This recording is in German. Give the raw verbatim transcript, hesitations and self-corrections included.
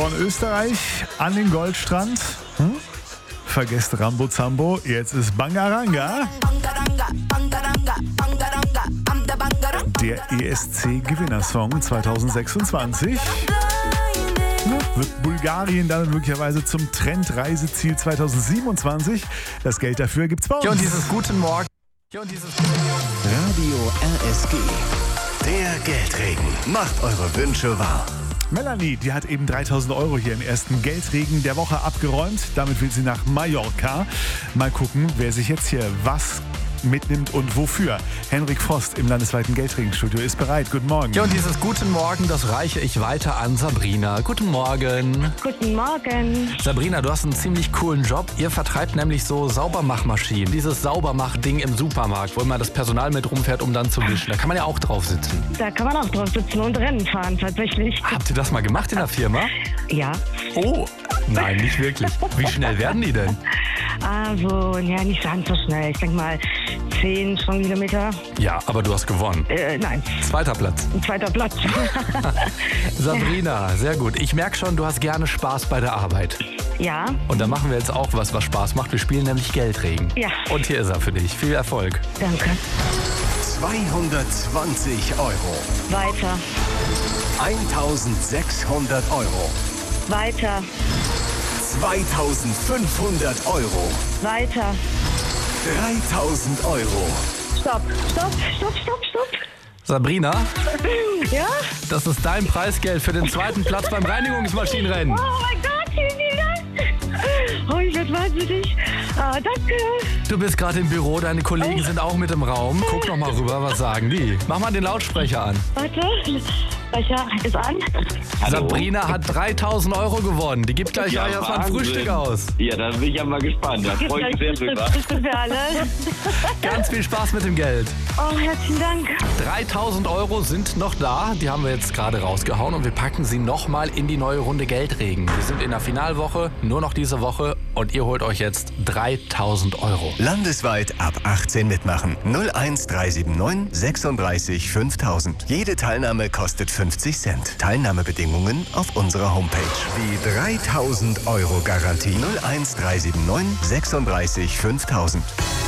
Von Österreich an den Goldstrand. Hm? Vergesst Rambo Zambo, jetzt ist Bangaranga. Der E S C-Gewinnersong zweitausendsechsundzwanzig. Ja, wird Bulgarien damit möglicherweise zum Trendreiseziel zweitausendsiebenundzwanzig? Das Geld dafür gibt's bei uns. Ja, und dieses Guten Morgen. Ja, und dieses Radio R S G. Der Geldregen. Macht eure Wünsche wahr. Melanie, die hat eben dreitausend Euro hier im ersten Geldregen der Woche abgeräumt. Damit will sie nach Mallorca. Mal gucken, wer sich jetzt hier was mitnimmt und wofür. Henrik Frost im landesweiten Geldregenstudio ist bereit. Guten Morgen. Ja, und dieses Guten Morgen, das reiche ich weiter an Sabrina. Guten Morgen. Guten Morgen. Sabrina, du hast einen ziemlich coolen Job. Ihr vertreibt nämlich so Saubermachmaschinen. Dieses Saubermachding im Supermarkt, wo immer das Personal mit rumfährt, um dann zu wischen. Da kann man ja auch drauf sitzen. Da kann man auch drauf sitzen und Rennen fahren, tatsächlich. Habt ihr das mal gemacht in der Firma? Ja. Oh, nein, nicht wirklich. Wie schnell werden die denn? Also, ja, nicht ganz so schnell. Ich denke mal zehn Stundenkilometer. Ja, aber du hast gewonnen. Äh, nein. Zweiter Platz. Ein zweiter Platz. Sabrina, sehr gut. Ich merke schon, du hast gerne Spaß bei der Arbeit. Ja. Und da machen wir jetzt auch was, was Spaß macht. Wir spielen nämlich Geldregen. Ja. Und hier ist er für dich. Viel Erfolg. Danke. zweihundertzwanzig Euro. Weiter. eintausendsechshundert Euro. Weiter. zweitausendfünfhundert Euro. Weiter. dreitausend Euro. Stopp. Stopp. Stopp. Stopp. Stopp. Sabrina, Ja? das ist dein Preisgeld für den zweiten Platz beim Reinigungsmaschinenrennen. Oh mein Gott, vielen, vielen Dank. Oh, ich werde wahnsinnig. Ah, danke. Du bist gerade im Büro, deine Kollegen sind auch mit im Raum. Guck noch mal rüber, was sagen die? Mach mal den Lautsprecher an. Warte. Sprecher ist an. Hallo. Sabrina hat dreitausend Euro gewonnen. Die gibt gleich Ja, euch erstmal ein Wahnsinn. Frühstück aus. Ja, da bin ich ja mal gespannt. Da freue ich mich sehr drüber. Frühstück für alle. Ganz viel Spaß mit dem Geld. Oh, herzlichen Dank. dreitausend Euro sind noch da. Die haben wir jetzt gerade rausgehauen und wir packen sie nochmal in die neue Runde Geldregen. Wir sind in der Finalwoche, nur noch diese Woche und ihr holt euch jetzt dreitausend Euro. Landesweit ab achtzehn mitmachen. null eins drei sieben neun sechsunddreißig fünftausend. Jede Teilnahme kostet fünfzig Cent. Teilnahmebedingungen auf unserer Homepage. Die dreitausend Euro Garantie null eins drei sieben neun sechsunddreißig fünftausend.